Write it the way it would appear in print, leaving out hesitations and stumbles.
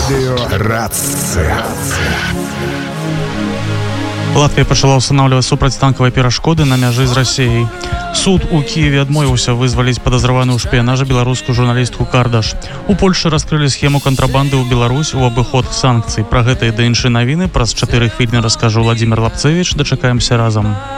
Рация. Латвія пачала ўстанаўліваць супрацьтанкавыя перашкоды на мяжы з Расіяй. Суд у Киеве адмовіўся вызваліць падазраваную ў шпіянажы беларускую журналістку Кардаш. У Польшы раскрылі схему кантрабанды ў Беларусь у абыход санкцый. Пра гэта і да іншыя навіны праз 4 хвіліны раскажа Владзімир Лапцевіч. Дачакаемся разам.